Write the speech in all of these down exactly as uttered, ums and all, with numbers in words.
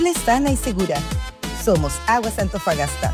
sana y segura. Somos Aguas Antofagasta.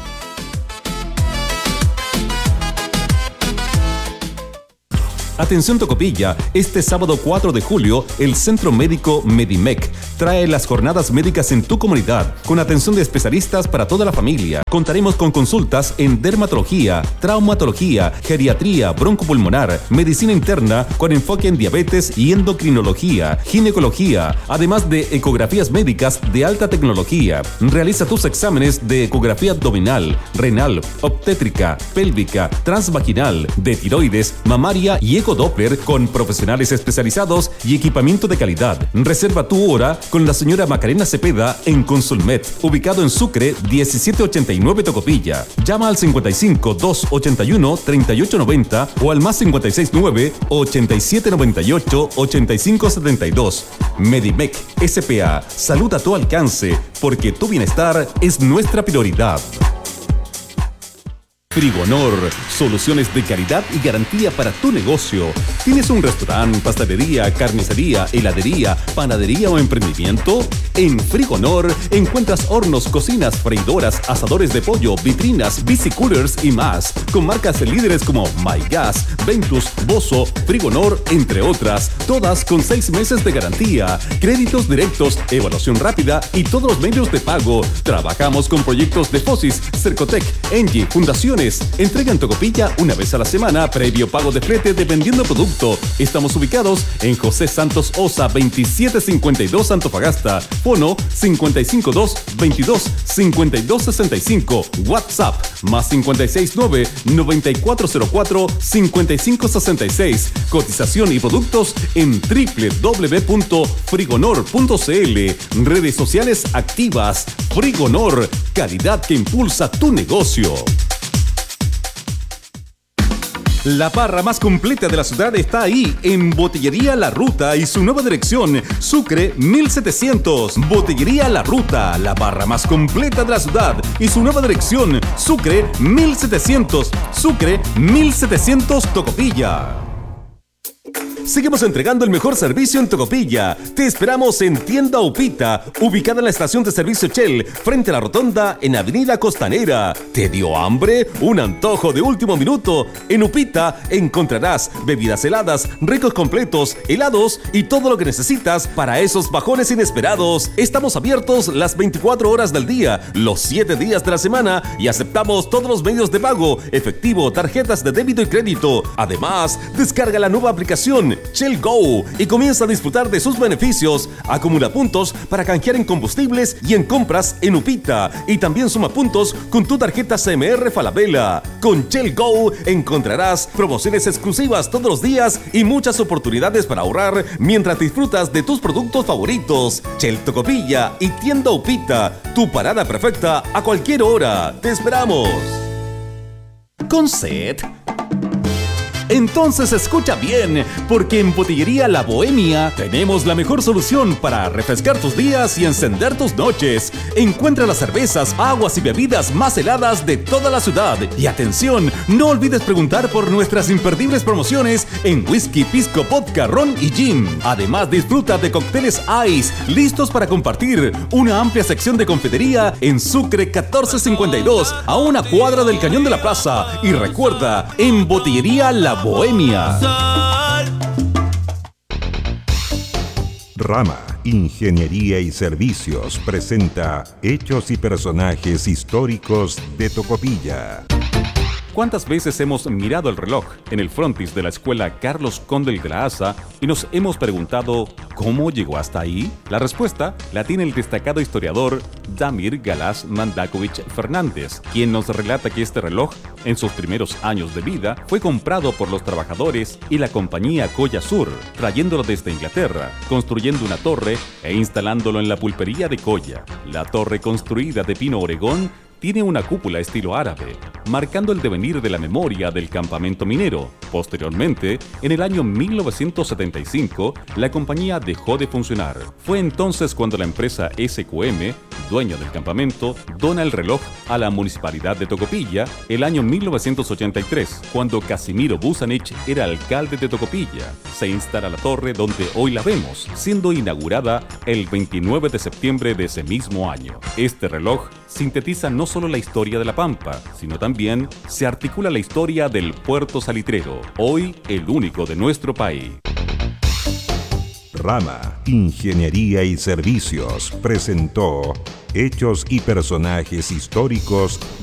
Atención Tocopilla, este sábado cuatro de julio, el Centro Médico Medimec trae las jornadas médicas en tu comunidad, con atención de especialistas para toda la familia. Contaremos con consultas en dermatología, traumatología, geriatría, broncopulmonar, medicina interna, con enfoque en diabetes y endocrinología, ginecología, además de ecografías médicas de alta tecnología. Realiza tus exámenes de ecografía abdominal, renal, obstétrica, pélvica, transvaginal, de tiroides, mamaria y Doppler con profesionales especializados y equipamiento de calidad. Reserva tu hora con la señora Macarena Cepeda en Consulmet, ubicado en Sucre diecisiete ochenta y nueve Tocopilla. Llama al cincuenta y cinco, doscientos ochenta y uno, treinta y ocho noventa o al más cincuenta y seis nueve, ochenta y siete noventa y ocho, ochenta y cinco setenta y dos. Medimec S P A, salud a tu alcance, porque tu bienestar es nuestra prioridad. Frigonor, soluciones de calidad y garantía para tu negocio. ¿Tienes un restaurante, pastelería, carnicería, heladería, panadería o emprendimiento? En Frigonor encuentras hornos, cocinas, freidoras, asadores de pollo, vitrinas, bicicoolers y más, con marcas líderes como MyGas, Ventus, Bosso, Frigonor, entre otras, todas con seis meses de garantía, créditos directos, evaluación rápida y todos los medios de pago. Trabajamos con proyectos de Fosis, Cercotec, Engie, fundaciones. Entrega en Tocopilla una vez a la semana, previo pago de flete dependiendo producto. Estamos ubicados en José Santos Osa veintisiete cincuenta y dos Antofagasta. Fono cincuenta y cinco dos veintidós cincuenta y dos sesenta y cinco. WhatsApp más cincuenta y seis nueve noventa y cuatro cero cuatro cincuenta y cinco sesenta y seis. Cotización y productos en doble u doble u doble u punto frigonor punto c l. Redes sociales activas. Frigonor, calidad que impulsa tu negocio. La barra más completa de la ciudad está ahí, en Botillería La Ruta y su nueva dirección, Sucre mil setecientos. Botillería La Ruta, la barra más completa de la ciudad y su nueva dirección, Sucre mil setecientos. Sucre mil setecientos Tocopilla. Seguimos entregando el mejor servicio en Tocopilla. Te esperamos en Tienda Upita, ubicada en la estación de servicio Shell, frente a la rotonda en Avenida Costanera. ¿Te dio hambre? ¿Un antojo de último minuto? En Upita encontrarás bebidas heladas, ricos completos, helados y todo lo que necesitas para esos bajones inesperados. Estamos abiertos las veinticuatro horas del día, los siete días de la semana y aceptamos todos los medios de pago, efectivo, tarjetas de débito y crédito. Además, descarga la nueva aplicación Shell Go y comienza a disfrutar de sus beneficios. Acumula puntos para canjear en combustibles y en compras en Upita, y también suma puntos con tu tarjeta C M R Falabella. Con Shell Go encontrarás promociones exclusivas todos los días y muchas oportunidades para ahorrar mientras disfrutas de tus productos favoritos. Shell Tocopilla y Tienda Upita, tu parada perfecta a cualquier hora. ¡Te esperamos! ¿Con sed? Entonces escucha bien, porque en Botillería La Bohemia tenemos la mejor solución para refrescar tus días y encender tus noches. Encuentra las cervezas, aguas y bebidas más heladas de toda la ciudad. Y atención, no olvides preguntar por nuestras imperdibles promociones en whisky, pisco, vodka, ron y gin. Además, disfruta de cócteles ice, listos para compartir. Una amplia sección de confitería en Sucre catorce cincuenta y dos, a una cuadra del Cañón de la Plaza. Y recuerda, en Botillería La Bohemia. Rama Ingeniería y Servicios presenta Hechos y Personajes Históricos de Tocopilla. ¿Cuántas veces hemos mirado el reloj en el frontis de la escuela Carlos Condel de la Asa y nos hemos preguntado ¿cómo llegó hasta ahí? La respuesta la tiene el destacado historiador Damir Galás Mandakovich Fernández, quien nos relata que este reloj, en sus primeros años de vida, fue comprado por los trabajadores y la compañía Colla Sur, trayéndolo desde Inglaterra, construyendo una torre e instalándolo en la pulpería de Colla. La torre, construida de pino oregón, tiene una cúpula estilo árabe, marcando el devenir de la memoria del campamento minero. Posteriormente, en el año mil novecientos setenta y cinco, la compañía dejó de funcionar. Fue entonces cuando la empresa S Q M dueño del campamento, dona el reloj a la municipalidad de Tocopilla el año mil novecientos ochenta y tres, cuando Casimiro Busanich era alcalde de Tocopilla. Se instala la torre donde hoy la vemos, siendo inaugurada el veintinueve de septiembre de ese mismo año. Este reloj sintetiza no solo la historia de La Pampa, sino también se articula la historia del puerto salitrero, hoy el único de nuestro país. Rama, Ingeniería y Servicios presentó Hechos y Personajes Históricos